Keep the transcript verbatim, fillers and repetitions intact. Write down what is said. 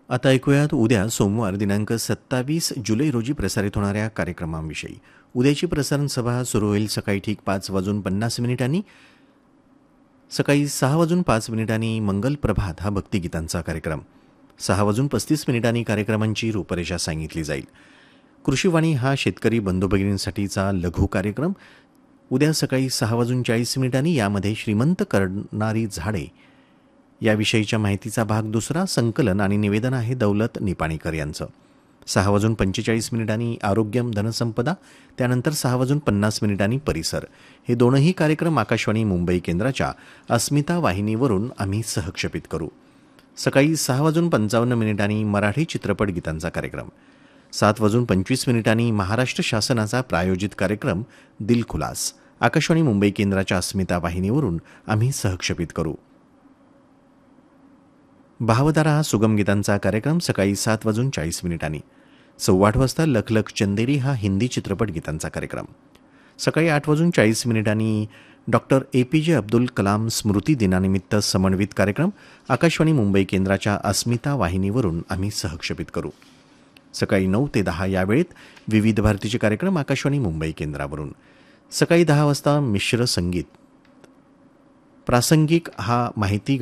आता ऐकूयात उद्या सोमवार दिनांक सत्तावीस जुलै रोजी प्रसारित होणाऱ्या कार्यक्रमांविषयी. उद्याची प्रसारण सभा सुरू होईल सकाळी ठीक पाच वाजून पन्नास मिनिटांनी. सकाळी सहा वाजून पाच मिनिटांनी मंगल प्रभात हा भक्तिगीतांचा कार्यक्रम. सहा वाजून पस्तीस मिनिटांनी कार्यक्रमांची रूपरेषा सांगितली जाईल. कृषीवाणी हा शेतकरी बंधू भगिनींसाठीचा लघु कार्यक्रम उद्या सकाळी सहा वाजून चाळीस मिनिटांनी. यामध्ये श्रीमंत करणारी झाडे याविषयीच्या माहितीचा भाग दुसरा. संकलन आणि निवेदन आहे दौलत निपाणीकर यांचं. सहा वाजून पंचेचाळीस मिनिटांनी आरोग्यम धनसंपदा. त्यानंतर सहा वाजून पन्नास मिनिटांनी परिसर. हे दोनही कार्यक्रम आकाशवाणी मुंबई केंद्राच्या अस्मिता वाहिनीवरून आम्ही सहक्षेपित करू. सकाळी सहा वाजून पंचावन्न मिनिटांनी मराठी चित्रपट गीतांचा कार्यक्रम. सात वाजून पंचवीस मिनिटांनी महाराष्ट्र शासनाचा प्रायोजित कार्यक्रम दिलखुलास आकाशवाणी मुंबई केंद्राच्या अस्मिता वाहिनीवरून आम्ही सहक्षेपित करू. भावधारा हा सुगम गीतांचा कार्यक्रम सकाळी सात वाजून चाळीस मिनिटांनी. सव्वा आठ वाजता लख लख चंदेरी हा हिंदी चित्रपट गीतांचा कार्यक्रम. सकाळी आठ वाजून चाळीस मिनिटांनी डॉक्टर ए पी जे अब्दुल कलाम स्मृती दिनानिमित्त समन्वित कार्यक्रम आकाशवाणी मुंबई केंद्राच्या अस्मिता वाहिनीवरून आम्ही सहक्षेपित करू. सकाळी नऊ ते दहा या वेळेत विविध भारतीचे कार्यक्रम आकाशवाणी मुंबई केंद्रावरून. सकाळी दहा वाजता मिश्र संगीत. प्रासंगिक हा माहिती